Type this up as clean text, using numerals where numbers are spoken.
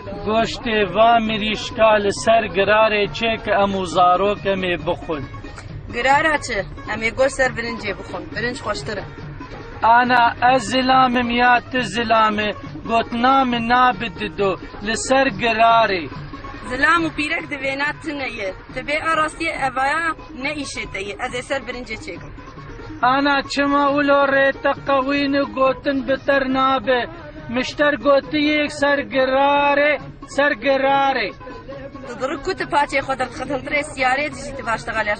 گۆشتێ وا مریشکا لەسەر گرارێ چێ کە ئەموو زارۆکەمێ بخۆن. گرارە چ؟ ئەمێ گۆشت سەر برنجێ بخۆن، برنج خۆشترە. ئانا ئەس زلامم یا ت زلامێ گوتنا من نابددۆ لەسەر گرارێ. زلام و پیرەک دەوێنات تنەیە، تبێ ئاڕاستیە ئەڤایە نەئیشێتەیە، ئەزێ سەر برنجێ چێکم. ئانا چما ولۆ ڕێتە قەوین و گوتن بتەر نابێ، مشتەر گوتیەک سەر گرارێ سەر گرارێ. تضرب كنت باتي خدر خدر سيارات جيت باش تغالي